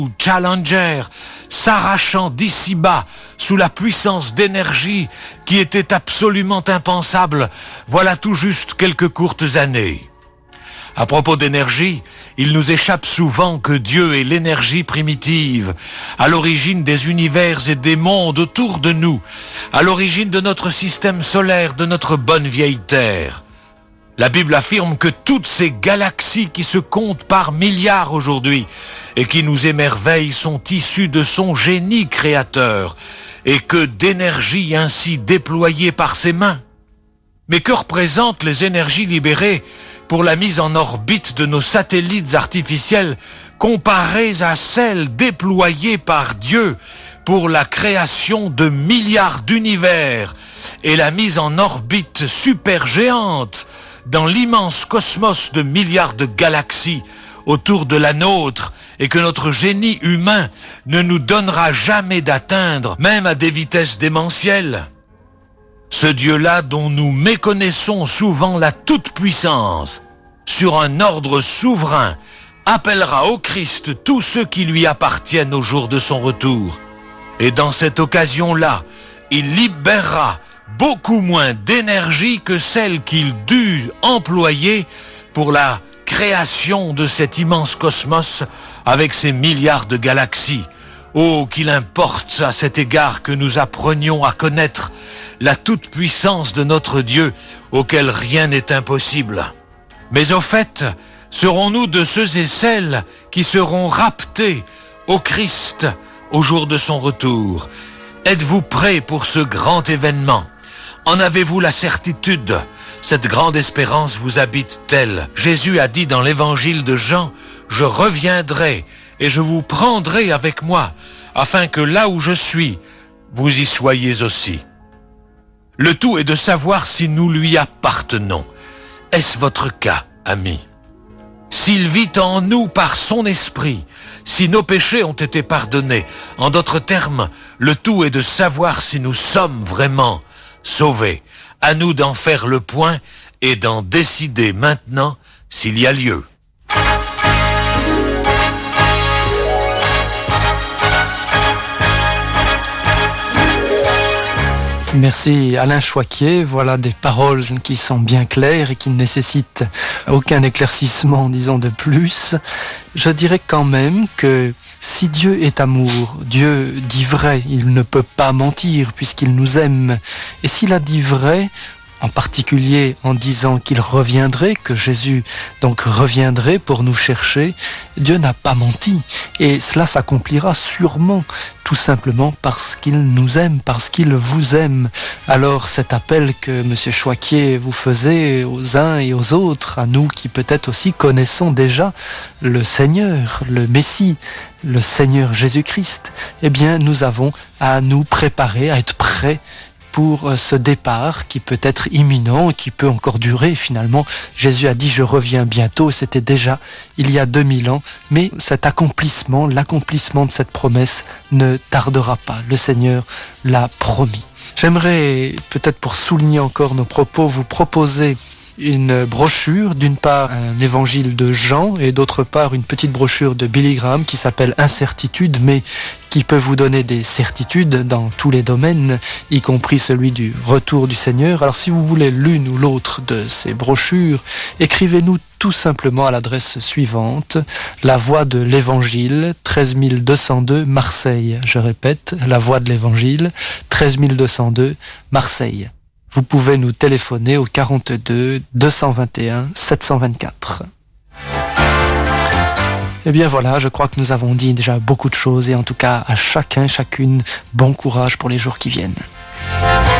ou Challenger, s'arrachant d'ici-bas sous la puissance d'énergie qui était absolument impensable, voilà tout juste quelques courtes années. À propos d'énergie, il nous échappe souvent que Dieu est l'énergie primitive, à l'origine des univers et des mondes autour de nous, à l'origine de notre système solaire, de notre bonne vieille Terre. La Bible affirme que toutes ces galaxies qui se comptent par milliards aujourd'hui et qui nous émerveillent sont issues de son génie créateur et que d'énergie ainsi déployée par ses mains. Mais que représentent les énergies libérées pour la mise en orbite de nos satellites artificiels comparées à celles déployées par Dieu pour la création de milliards d'univers et la mise en orbite supergéante dans l'immense cosmos de milliards de galaxies autour de la nôtre et que notre génie humain ne nous donnera jamais d'atteindre, même à des vitesses démentielles? Ce Dieu-là dont nous méconnaissons souvent la toute-puissance, sur un ordre souverain, appellera au Christ tous ceux qui lui appartiennent au jour de son retour. Et dans cette occasion-là, il libérera beaucoup moins d'énergie que celle qu'il dut employer pour la création de cet immense cosmos avec ses milliards de galaxies. Oh, qu'il importe à cet égard que nous apprenions à connaître la toute-puissance de notre Dieu, auquel rien n'est impossible. Mais au fait, serons-nous de ceux et celles qui seront raptés au Christ au jour de son retour? Êtes-vous prêts pour ce grand événement? En avez-vous la certitude? Cette grande espérance vous habite-t-elle? Jésus a dit dans l'évangile de Jean, « Je reviendrai et je vous prendrai avec moi, afin que là où je suis, vous y soyez aussi. » Le tout est de savoir si nous lui appartenons. Est-ce votre cas, amis? S'il vit en nous par son esprit, si nos péchés ont été pardonnés, en d'autres termes, le tout est de savoir si nous sommes vraiment sauvés. À nous d'en faire le point et d'en décider maintenant s'il y a lieu. Merci Alain Choiquier, voilà des paroles qui sont bien claires et qui ne nécessitent aucun éclaircissement, disons, de plus. Je dirais quand même que si Dieu est amour, Dieu dit vrai, il ne peut pas mentir puisqu'il nous aime. Et s'il a dit vrai, en particulier en disant qu'il reviendrait, que Jésus donc reviendrait pour nous chercher, Dieu n'a pas menti. Et cela s'accomplira sûrement, tout simplement parce qu'il nous aime, parce qu'il vous aime. Alors cet appel que M. Choiquier vous faisait aux uns et aux autres, à nous qui peut-être aussi connaissons déjà le Seigneur, le Messie, le Seigneur Jésus-Christ, eh bien nous avons à nous préparer, à être prêts pour ce départ qui peut être imminent, qui peut encore durer finalement. Jésus a dit « Je reviens bientôt », c'était déjà il y a 2000 ans, mais cet accomplissement, l'accomplissement de cette promesse ne tardera pas. Le Seigneur l'a promis. J'aimerais, peut-être pour souligner encore nos propos, vous proposer une brochure, d'une part un évangile de Jean et d'autre part une petite brochure de Billy Graham qui s'appelle Incertitude, mais qui peut vous donner des certitudes dans tous les domaines, y compris celui du retour du Seigneur. Alors si vous voulez l'une ou l'autre de ces brochures, écrivez-nous tout simplement à l'adresse suivante, La Voix de l'Évangile, 13 202 Marseille. Je répète, La Voix de l'Évangile, 13 202 Marseille. Vous pouvez nous téléphoner au 42 221 724. Eh bien voilà, je crois que nous avons dit déjà beaucoup de choses et en tout cas à chacun, chacune, bon courage pour les jours qui viennent.